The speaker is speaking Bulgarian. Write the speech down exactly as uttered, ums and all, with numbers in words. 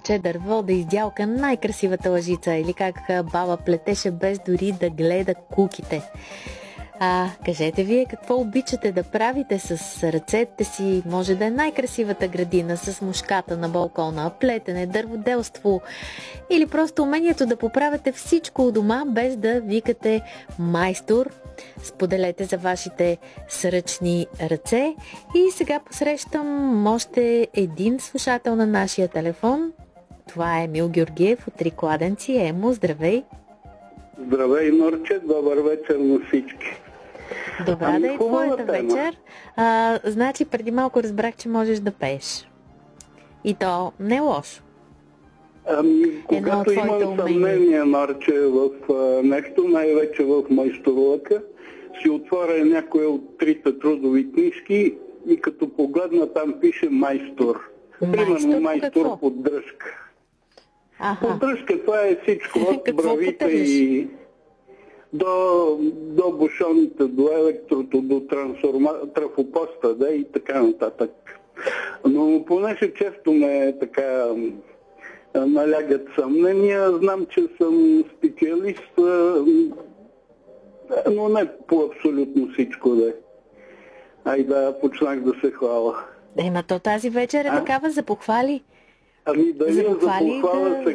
парче дърво да издялка най-красивата лъжица, или как баба плетеше без дори да гледа куките. А, кажете вие какво обичате да правите с ръцете си? Може да е най-красивата градина с мушката на балкона, плетене, дърводелство или просто умението да поправяте всичко у дома без да викате майстор. Споделете за вашите сръчни ръце. И сега посрещам още един слушател на нашия телефон. Това е Емил Георгиев от Три кладенци. Емо, здравей! Здравей, Норче! Добър вечер на всички! Добра ами, да и твоята тема. вечер. А, значи преди малко разбрах, че можеш да пееш. И то не е лошо. Ами, когато имам съмнение, Норче, в а, нещо, най-вече в майсторлъка, си отворя някоя от трите трудови книжки и като погледна, там пише майстор. Примерно майстор поддръжка. Аха. Поддръжка, това е всичко от бравите и до, до бушоните, до електрото, до трансформа... трафопоста, да, и така нататък. Но понеже често ме така налягат съмнения, знам, че съм специалист, но не по абсолютно всичко, да. Ай да, почнах да се хваля. Ема то тази вечер е а? такава за похвали. Ами да, за, за похвала да...